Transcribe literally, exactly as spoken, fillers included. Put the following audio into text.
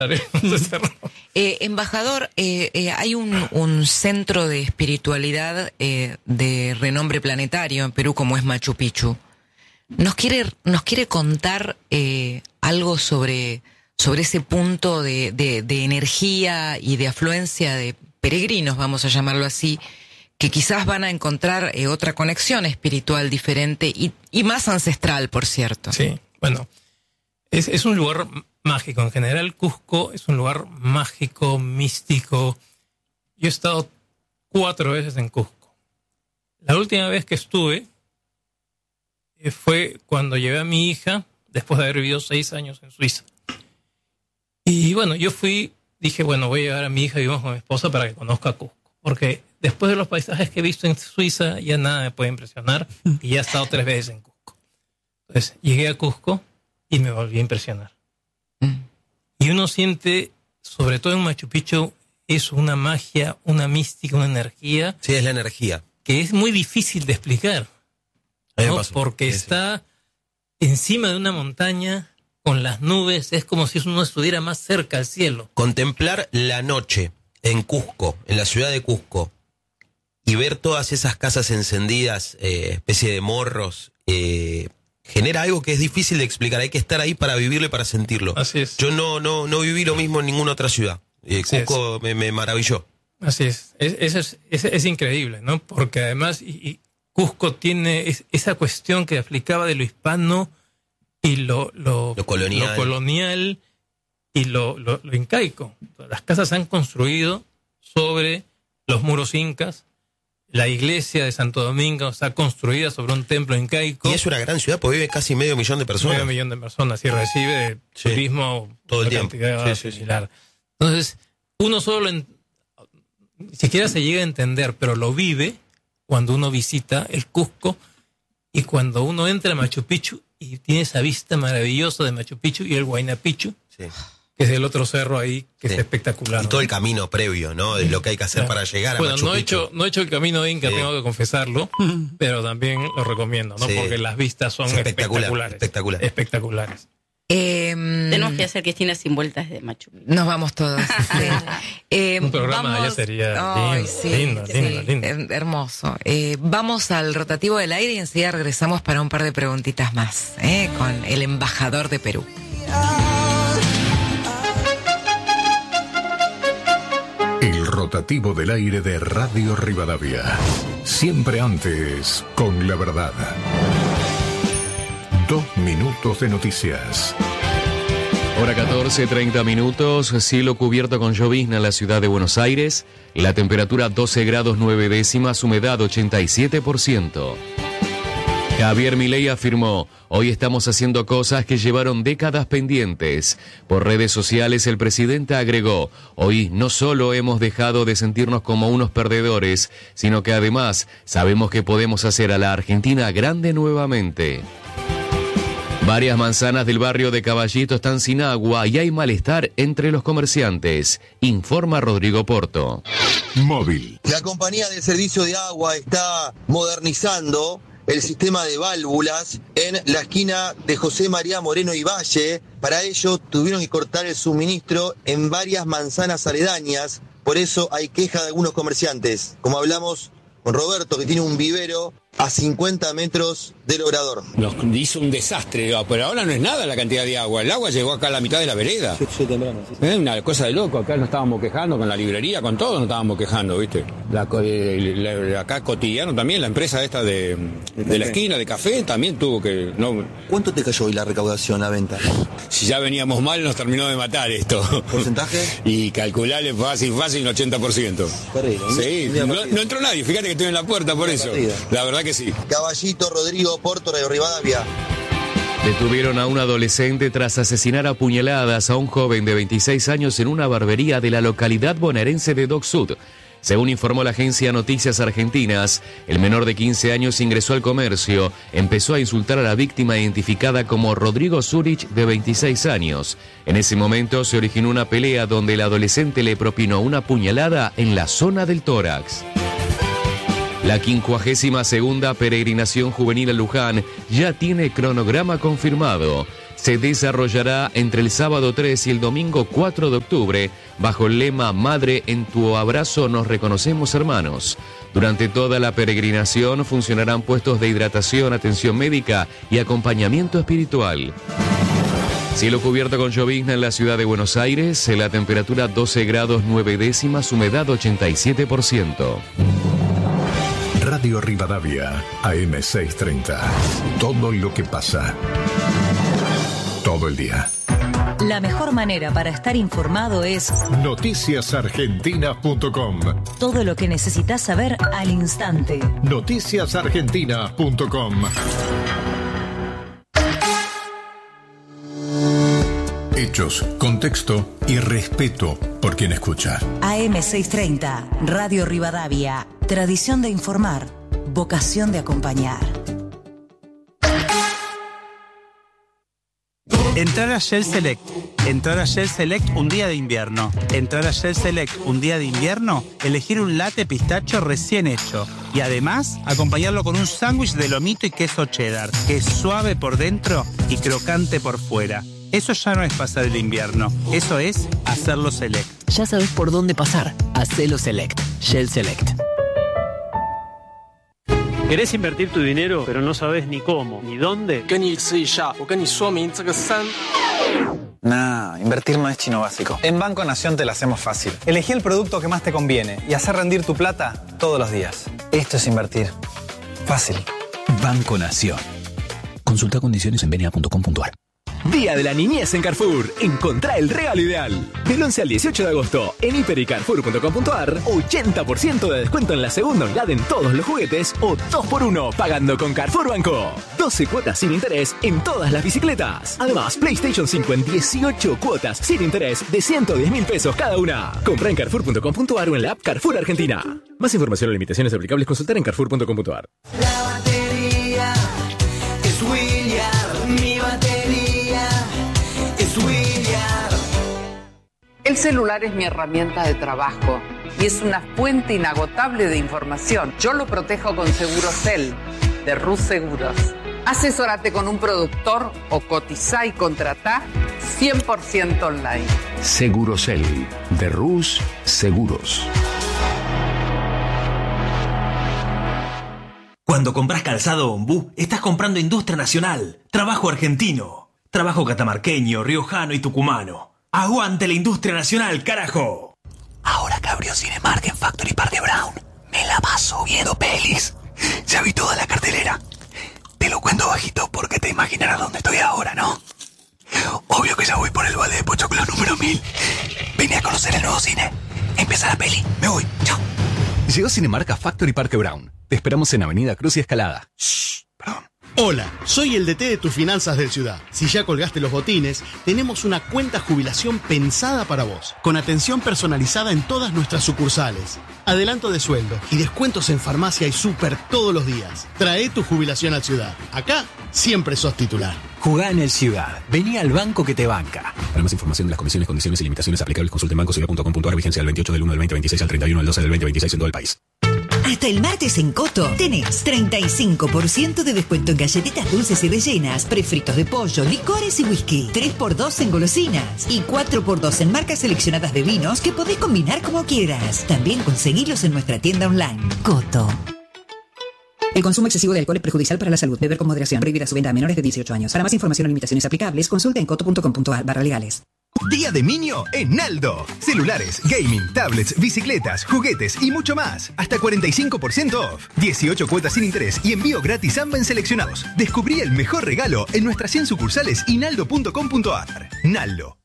eh, embajador, eh, eh, hay un, un centro de espiritualidad eh, de renombre planetario en Perú como es Machu Picchu. ¿Nos quiere, nos quiere contar eh, algo sobre, sobre ese punto de, de, de energía y de afluencia de peregrinos, vamos a llamarlo así, que quizás van a encontrar eh, otra conexión espiritual diferente y, y más ancestral, por cierto? Sí, bueno, es, es un lugar mágico. En general, Cusco es un lugar mágico, místico. Yo he estado cuatro veces en Cusco. La última vez que estuve eh, fue cuando llevé a mi hija, después de haber vivido seis años en Suiza. Y bueno, yo fui, dije, bueno, voy a llevar a mi hija y vamos con mi esposa para que conozca Cusco. Porque después de los paisajes que he visto en Suiza, ya nada me puede impresionar. Y ya he estado tres veces en Cusco. Entonces, llegué a Cusco y me volví a impresionar. Mm. Y uno siente, sobre todo en Machu Picchu, es una magia, una mística, una energía. Sí, es la energía. Que es muy difícil de explicar, ¿no? Porque sí, está sí. encima de una montaña con las nubes. Es como si uno estuviera más cerca al cielo. Contemplar la noche en Cusco, en la ciudad de Cusco, y ver todas esas casas encendidas, eh, especie de morros, eh, genera algo que es difícil de explicar. Hay que estar ahí para vivirlo y para sentirlo. Así es. Yo no, no, no viví lo mismo en ninguna otra ciudad. Eh, Cusco me, me maravilló. Así es. Es, es, es, es, es increíble, ¿no? Porque además y, y Cusco tiene es, esa cuestión que aplicaba de lo hispano y lo, lo, lo colonial. Lo colonial y lo, lo, lo incaico. Las casas se han construido sobre los muros incas. La iglesia de Santo Domingo está construida sobre un templo incaico. Y es una gran ciudad porque vive casi medio millón de personas. Medio millón de personas y recibe sí. turismo todo el tiempo. Sí, sí, similar. Sí. Entonces, uno solo en, ni siquiera se llega a entender, pero lo vive cuando uno visita el Cusco y cuando uno entra a Machu Picchu y tiene esa vista maravillosa de Machu Picchu y el Huayna Picchu. Sí. Que es el otro cerro ahí, que sí. es espectacular. Y todo ¿no? el camino previo, ¿no? De lo que hay que hacer sí. para llegar bueno, a Machu no Picchu. Bueno, no he hecho el camino Inca, sí. tengo que confesarlo, pero también lo recomiendo, ¿no? Sí. Porque las vistas son espectacular, espectaculares. Espectacular. Espectaculares. Eh, Tenemos que hacer Cristina sin vueltas de Machu Picchu. Nos vamos todos. Sí. eh, Un programa vamos... allá sería oh, lindo, sí, lindo, sí, lindo, lindo. Hermoso. Eh, vamos al rotativo del aire y enseguida regresamos para un par de preguntitas más, eh, con el embajador de Perú. El rotativo del aire de Radio Rivadavia. Siempre antes, con la verdad. Dos minutos de noticias. Hora catorce, treinta minutos, cielo cubierto con llovizna en la ciudad de Buenos Aires. La temperatura doce grados nueve décimas, humedad ochenta y siete por ciento. Javier Milei afirmó, hoy estamos haciendo cosas que llevaron décadas pendientes. Por redes sociales el presidente agregó, hoy no solo hemos dejado de sentirnos como unos perdedores, sino que además sabemos que podemos hacer a la Argentina grande nuevamente. Varias manzanas del barrio de Caballito están sin agua y hay malestar entre los comerciantes, informa Rodrigo Porto. Móvil. La compañía de servicio de agua está modernizando el sistema de válvulas en la esquina de José María Moreno y Valle. Para ello tuvieron que cortar el suministro en varias manzanas aledañas. Por eso hay queja de algunos comerciantes. Como hablamos con Roberto, que tiene un vivero a cincuenta metros del obrador. Nos hizo un desastre, pero ahora no es nada la cantidad de agua. El agua llegó acá a la mitad de la vereda. Es sí, sí. una cosa de loco. Acá nos estábamos quejando con la librería, con todo nos estábamos quejando, ¿viste? La, la, la, acá Cotidiano también, la empresa esta de, de la esquina de café, también tuvo que... No, ¿cuánto te cayó hoy la recaudación, la venta? Si ya veníamos mal, nos terminó de matar esto. ¿Porcentaje? Y calcularle fácil, fácil, un ochenta por ciento. Terrible. Sí, no, no entró nadie, fíjate que estoy en la puerta por eso. Perdida. La verdad que sí. Caballito, Rodrigo Porto, de Rivadavia. Detuvieron a un adolescente tras asesinar a puñaladas a un joven de veintiséis años en una barbería de la localidad bonaerense de Dock Sud. Según informó la agencia Noticias Argentinas, el menor de quince años ingresó al comercio, empezó a insultar a la víctima identificada como Rodrigo Zurich, de veintiséis años. En ese momento se originó una pelea donde el adolescente le propinó una puñalada en la zona del tórax. La quincuagésima segunda peregrinación juvenil a Luján ya tiene cronograma confirmado. se desarrollará entre el sábado tres y el domingo cuatro de octubre bajo el lema Madre, en tu abrazo nos reconocemos hermanos. Durante toda la peregrinación funcionarán puestos de hidratación, atención médica y acompañamiento espiritual. Cielo cubierto con llovizna en la ciudad de Buenos Aires, la temperatura doce grados nueve décimas, humedad ochenta y siete por ciento. Radio Rivadavia, A M seiscientos treinta. Todo lo que pasa. Todo el día. La mejor manera para estar informado es noticias argentinas punto com. Todo lo que necesitas saber al instante. noticias argentinas punto com. Hechos, contexto y respeto por quien escucha. A M seiscientos treinta, Radio Rivadavia. Tradición de informar, vocación de acompañar. Entrar a Shell Select. Entrar a Shell Select un día de invierno. Entrar a Shell Select un día de invierno, elegir un latte pistacho recién hecho. Y además, acompañarlo con un sándwich de lomito y queso cheddar, que es suave por dentro y crocante por fuera. Eso ya no es pasar el invierno, eso es hacerlo Select. Ya sabes por dónde pasar. Hacelo Select. Shell Select. ¿Querés invertir tu dinero, pero no sabes ni cómo, ni dónde? Nah, invertir no es chino básico. En Banco Nación te lo hacemos fácil. Elegí el producto que más te conviene y hacer rendir tu plata todos los días. Esto es invertir. Fácil. Banco Nación. Consulta condiciones en b n a punto com punto a r. Día de la Niñez en Carrefour. Encontrá el regalo ideal. Del once al dieciocho de agosto, en hiper y carrefour punto com punto a r, ochenta por ciento de descuento en la segunda unidad en todos los juguetes o dos por uno pagando con Carrefour Banco. doce cuotas sin interés en todas las bicicletas. Además, PlayStation cinco en dieciocho cuotas sin interés de ciento diez mil pesos cada una. Comprá en carrefour punto com punto a r o en la app Carrefour Argentina. Más información o limitaciones aplicables consultar en carrefour punto com punto a r. La batería es William, mi batería. El celular es mi herramienta de trabajo y es una fuente inagotable de información. Yo lo protejo con Segurocel, de Rus Seguros. Asesórate con un productor o cotizá y contratá cien por ciento online. Segurocel, de Rus Seguros. Cuando compras calzado Ombú, estás comprando industria nacional, trabajo argentino, trabajo catamarqueño, riojano y tucumano. ¡Aguante la industria nacional, carajo! Ahora que abrió Cinemark en Factory Park de Brown, me la paso viendo pelis. Ya vi toda la cartelera. Te lo cuento bajito porque te imaginarás dónde estoy ahora, ¿no? Obvio que ya voy por el vale de Pochoclo número mil. Vine a conocer el nuevo cine. Empieza la peli. Me voy. Chao. Llegó Cinemark a Factory Park Brown. Te esperamos en Avenida Cruz y Escalada. Shh, perdón. Hola, soy el D T de tus finanzas del Ciudad. Si ya colgaste los botines, tenemos una cuenta jubilación pensada para vos, con atención personalizada en todas nuestras sucursales, adelanto de sueldo y descuentos en farmacia y súper todos los días. Trae tu jubilación al Ciudad. Acá siempre sos titular. Jugá en el Ciudad. Vení al banco que te banca. Para más información de las comisiones, condiciones y limitaciones aplicables, consulte en banco ciudad punto com punto a r. Vigencia del veintiocho del uno del veinte veintiséis al treinta y uno del doce del veinte veintiséis en todo el país. Hasta el martes en Coto tenés treinta y cinco por ciento de descuento en galletitas dulces y rellenas, prefritos de pollo, licores y whisky. tres por dos en golosinas y cuatro por dos en marcas seleccionadas de vinos que podés combinar como quieras. También conseguilos en nuestra tienda online. Coto. El consumo excesivo de alcohol es perjudicial para la salud. Beber con moderación. Prohibida su venta a menores de dieciocho años. Para más información o limitaciones aplicables, consulta en coto punto com punto a r barra legales. Día de Minio en Naldo. Celulares, gaming, tablets, bicicletas, juguetes y mucho más. Hasta cuarenta y cinco por ciento off. dieciocho cuotas sin interés y envío gratis a en seleccionados. Descubrí el mejor regalo en nuestras cien sucursales y naldo punto com punto a r. Naldo.